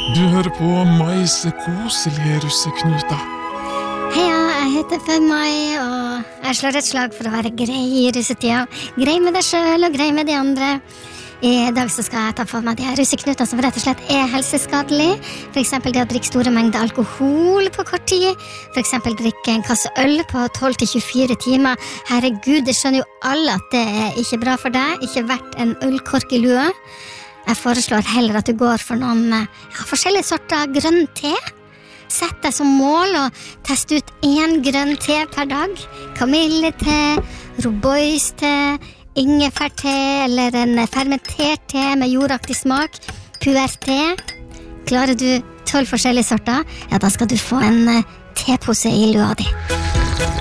Du hører på Mais koselige russeknuta. Heia, jeg heter Fødmai, og jeg slår et slag for å være grei I russetida. Grei med deg selv og grei med de andre. I dag så skal jeg ta for meg de her russeknutene som rett og slett helseskadelig. For eksempel det å drikke store mengder alkohol på kort tid. For eksempel drikke en kasse øl på 12-24 timer. Herregud, det skjønner jo alle at det ikke bra for deg. Ikke verdt en ølkork I lua. Jeg foreslår heller at du går for noen forskjellige sorter grønn te. Sett deg som mål og test ut 1 grønn te per dag. Kamillete, roboiste, ingefærte eller en fermentert te med jordaktig smak. Puerte. Klarer du 12 forskjellige sorter, ja da skal du få en tepose I lua di.